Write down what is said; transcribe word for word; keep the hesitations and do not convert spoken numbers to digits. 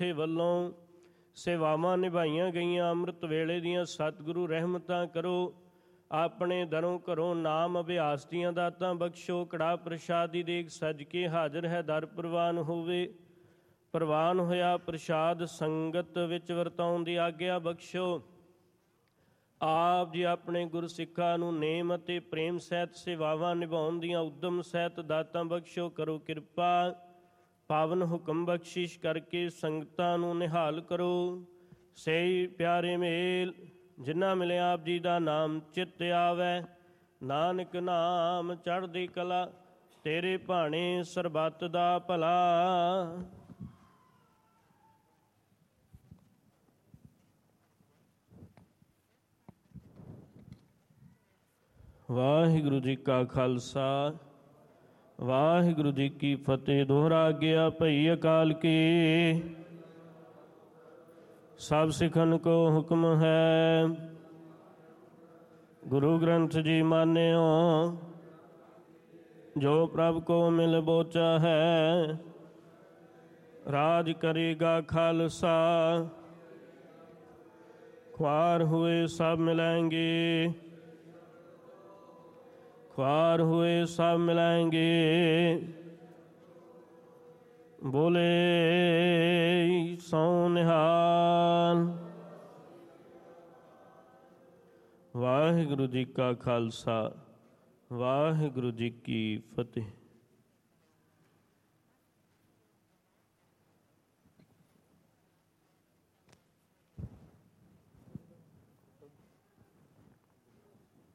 ਜਥੇ ਵੱਲੋਂ ਸੇਵਾਵਾਂ ਨਿਭਾਈਆਂ ਗਈਆਂ। ਅੰਮ੍ਰਿਤ ਵੇਲੇ ਦੀਆਂ ਸਤਿਗੁਰੂ ਰਹਿਮਤਾਂ ਕਰੋ। ਆਪਣੇ ਦਰੋਂ ਘਰੋਂ ਨਾਮ ਅਭਿਆਸ ਦੀਆਂ ਦਾਤਾਂ ਬਖਸ਼ੋ। ਕੜਾ ਪ੍ਰਸ਼ਾਦੀ ਦੇਖ ਸੱਜ ਕੇ ਹਾਜ਼ਰ ਹੈ ਦਰ ਪ੍ਰਵਾਨ ਹੋਵੇ। ਪ੍ਰਵਾਨ ਹੋਇਆ ਪ੍ਰਸ਼ਾਦ ਸੰਗਤ ਵਿੱਚ ਵਰਤਾਉਣ ਦੀ ਆਗਿਆ ਬਖਸ਼ੋ। ਆਪ ਜੀ ਆਪਣੇ ਗੁਰਸਿੱਖਾਂ ਨੂੰ ਨੇਮ ਅਤੇ ਪ੍ਰੇਮ ਸਹਿਤ ਸੇਵਾਵਾਂ ਨਿਭਾਉਣ ਦੀਆਂ ਉਦਮ ਸਹਿਤ ਦਾਤਾਂ ਬਖਸ਼ੋ। ਕਰੋ ਕਿਰਪਾ ਪਾਵਨ ਹੁਕਮ ਬਖਸ਼ਿਸ਼ ਕਰਕੇ ਸੰਗਤਾਂ ਨੂੰ ਨਿਹਾਲ ਕਰੋ। ਸਹੀ ਪਿਆਰੇ ਮੇਲ ਜਿਨ੍ਹਾਂ ਮਿਲਿਆ ਆਪ ਜੀ ਦਾ ਨਾਮ ਚਿੱਤ ਆਵੈ। ਨਾਨਕ ਨਾਮ ਚੜ੍ਹਦੀ ਕਲਾ ਤੇਰੇ ਭਾਣੇ ਸਰਬੱਤ ਦਾ ਭਲਾ। ਵਾਹਿਗੁਰੂ ਜੀ ਕਾ ਖਾਲਸਾ ਵਾਹਿਗੁਰੂ ਜੀ ਕੀ ਫਤਿਹ। ਦੋਹਰਾ ਗਿਆ ਭਈ ਅਕਾਲ ਕੀ। ਸਭ ਸਿੱਖਨ ਕੋ ਹੁਕਮ ਹੈ। ਗੁਰੂ ਗ੍ਰੰਥ ਜੀ ਮਾਨਿਓ ਜੋ ਪ੍ਰਭ ਕੋ ਮਿਲ ਬੋਚਾ ਹੈ। ਰਾਜ ਕਰੇਗਾ ਖਾਲਸਾ ख्वार हुए सब मिलाएंगे। ख्वार हुए सब मिलाएंगे। बोले सो निहाल। वाहिगुरु जी का खालसा वाहिगुरु जी की फतेह।